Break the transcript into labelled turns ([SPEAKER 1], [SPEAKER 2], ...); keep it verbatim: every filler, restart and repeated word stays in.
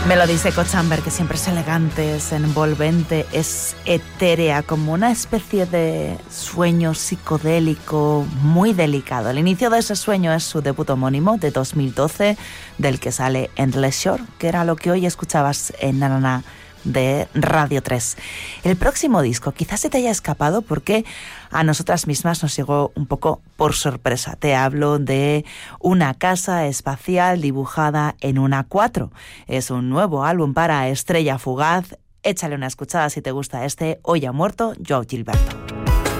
[SPEAKER 1] Melodies Echo Chamber, que siempre es elegante, es envolvente, es etérea, como una especie de sueño psicodélico muy delicado. El inicio de ese sueño es su debut homónimo de dos mil doce, del que sale Endless Shore, que era lo que hoy escuchabas en Na Na Na de Radio tres. El próximo disco quizás se te haya escapado porque a nosotras mismas nos llegó un poco por sorpresa. Te hablo de Una casa espacial dibujada en un A cuatro. Es un nuevo álbum para Estrella Fugaz. Échale una escuchada si te gusta este Hoy ha muerto Joao Gilberto.